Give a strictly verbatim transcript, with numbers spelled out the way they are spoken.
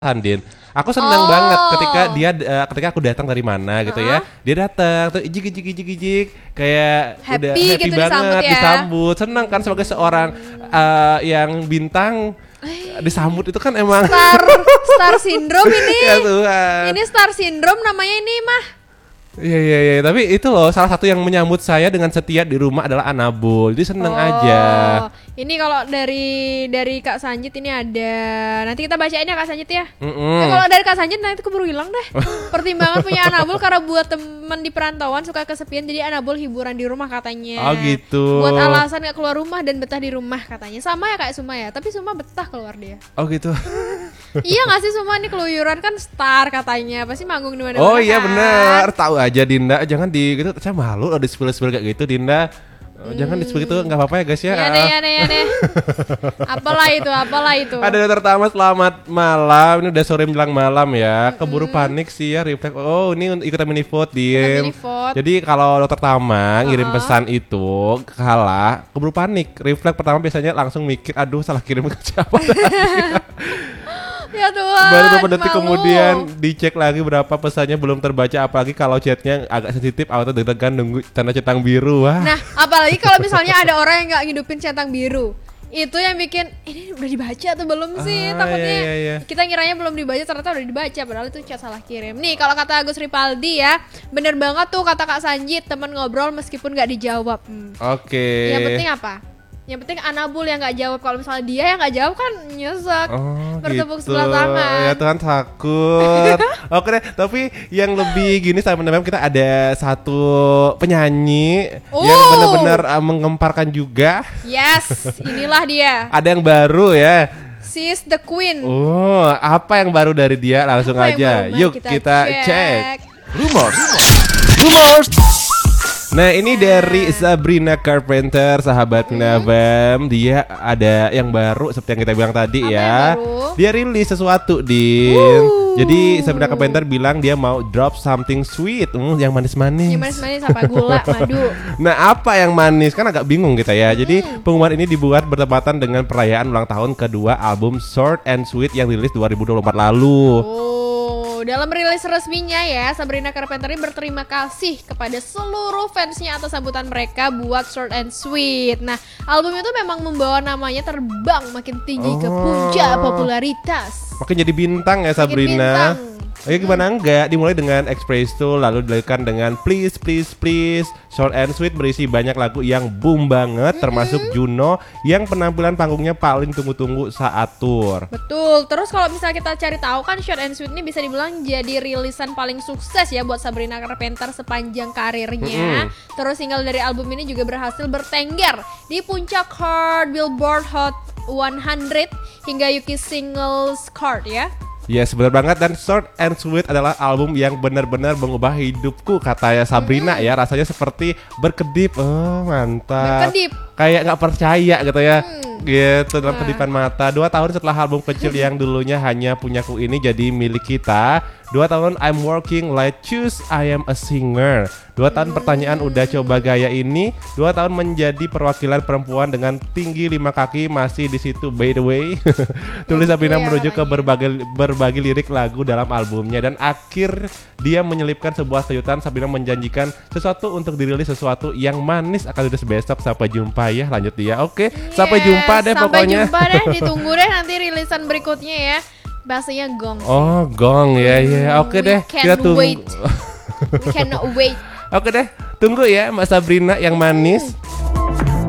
Andin, aku senang Oh. banget ketika dia uh, ketika aku datang dari mana gitu ya, Uh-huh. dia datang tuh ijik ijik ijik ijik kayak Happy udah happy gitu banget disambut ya. disambut, senang kan sebagai seorang uh, yang bintang disambut itu kan emang Star Star Syndrome ini. ya Tuhan. Ini Star Syndrome namanya ini mah. Iya iya iya, tapi itu loh salah satu yang menyambut saya dengan setia di rumah adalah Anabul, jadi seneng Oh, aja. Ini kalau dari dari Kak Sanjit ini ada. Nanti kita bacain ya Kak Sanjit ya. Mm-mm. Eh, kalau dari Kak Sanjit nanti keburu hilang deh. Pertimbangan punya Anabul karena buat temen di perantauan suka kesepian, jadi Anabul hiburan di rumah katanya. Oh gitu. Buat alasan gak keluar rumah dan betah di rumah katanya. Sama ya kayak Suma ya, tapi Suma betah keluar dia. Oh gitu. Iya gak sih Suma, nih keluyuran kan star katanya. Pasti manggung di mana-mana. Oh iya kan? benar, tahu aja Dinda, jangan di gitu, saya malu loh di spill-spill kayak gitu Dinda. Oh, jangan di spill itu nggak apa-apa ya guys ya. Ya deh, ya deh, ya deh. Apalah itu, apalah itu. Ada yang pertama, selamat malam. Ini udah sore menjelang malam ya. Keburu panik sih ya, refleks. Oh, ini untuk ikutan mini vote, Din. mini vote. Jadi kalau dokter Tama ngirim Uh-uh. pesan itu kalah, keburu panik. Refleks pertama biasanya langsung mikir, aduh salah kirim ke siapa. Ya Tuhan. Baru beberapa detik malu. kemudian dicek lagi berapa pesannya belum terbaca, apalagi kalau chatnya agak sensitif atau deg-degan nunggu tanda centang biru. Wah. Nah, apalagi kalau misalnya ada orang yang nggak ngidupin centang biru, itu yang bikin ini udah dibaca atau belum sih? Ah, Takutnya iya, iya, iya. kita ngiranya belum dibaca, ternyata udah dibaca, padahal itu chat salah kirim. Nih kalau kata Agus Ripaldi ya, bener banget tuh kata Kak Sanjit, temen ngobrol meskipun nggak dijawab. Hmm. Oke. Yang penting apa? Yang penting Anabul yang nggak jawab. Kalau misalnya dia yang nggak jawab kan nyesek. Oh Bertepuk gitu. sebelah tangan. Ya Tuhan takut. Oke deh, tapi yang lebih gini sama teman kita ada satu penyanyi Oh. yang benar-benar uh, menggemparkan juga. Yes, inilah dia. Ada yang baru ya. She's the queen. Oh, apa yang baru dari dia? Langsung Apa yang aja. baru? Mari Yuk kita kita, cek. cek. Rumors. Rumors. Nah ini dari Sabrina Carpenter, sahabat Nabam. Dia ada yang baru seperti yang kita bilang tadi Apa ya. yang baru? Dia rilis sesuatu Din. Wuh. Jadi Sabrina Carpenter bilang dia mau drop something sweet, hmm, yang manis-manis. Yang manis-manis apa? Gula, madu. Nah apa yang manis? Kan agak bingung kita ya. Jadi pengumuman ini dibuat bertepatan dengan perayaan ulang tahun kedua album Short and Sweet yang rilis dua ribu dua puluh empat lalu. Oh, dalam rilis resminya ya, Sabrina Carpenter ini berterima kasih kepada seluruh fansnya atas sambutan mereka buat Short and Sweet. Nah, album itu memang membawa namanya terbang makin tinggi ke puncak popularitas. Makin jadi bintang ya Makin Sabrina. bintang. Oke gimana enggak, dimulai dengan Espresso, lalu dilanjutkan dengan Please Please Please. Short and Sweet berisi banyak lagu yang boom banget, termasuk Juno yang penampilan panggungnya paling tunggu-tunggu saat tour. Betul. Terus kalau misalnya kita cari tahu kan Short and Sweet ini bisa dibilang jadi rilisan paling sukses ya buat Sabrina Carpenter sepanjang karirnya. Terus single dari album ini juga berhasil bertengger di puncak chart Billboard Hot seratus hingga U K Singles Chart ya. Ya yes, benar banget, dan Short and Sweet adalah album yang benar-benar mengubah hidupku katanya Sabrina ya. Rasanya seperti berkedip. Oh mantap. Berkedip. Kayak nggak percaya gitu ya. Hmm. Gitu dalam Wah. kedipan mata. Dua tahun setelah album kecil yang dulunya hanya punyaku ini jadi milik kita. Dua tahun I'm working like choose I am a singer. Dua tahun pertanyaan udah coba gaya ini. Dua tahun menjadi perwakilan perempuan dengan tinggi lima kaki masih di situ by the way. Tulis Sabrina ya menuju ke katanya. berbagai berbagai lirik lagu dalam albumnya, dan akhir dia menyelipkan sebuah sejutan. Sabrina menjanjikan sesuatu untuk dirilis, sesuatu yang manis akan dirilis besok. Sampai jumpa ya, lanjut dia. Oke, sampai Yes, jumpa deh sampai pokoknya. jumpa deh, ditunggu deh nanti rilisan berikutnya ya. Bahasanya gong. Oh, gong ya ya. Oke We deh, can't kita tunggu. wait. We cannot wait. Oke deh, tunggu ya Mbak Sabrina yang manis.